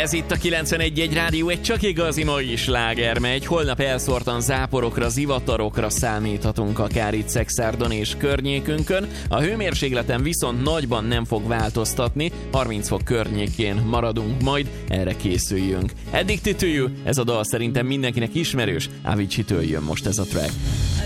Ez itt a 91.1 Rádió, egy csak igazi mai sláger megy. Holnap elszórtan záporokra, zivatarokra számíthatunk akár itt Szexárdon és környékünkön. A hőmérsékleten viszont nagyban nem fog változtatni, 30 fok környékén maradunk majd, erre készüljünk. Addicted to You, ez a dal szerintem mindenkinek ismerős, Avicii-től jön most ez a track.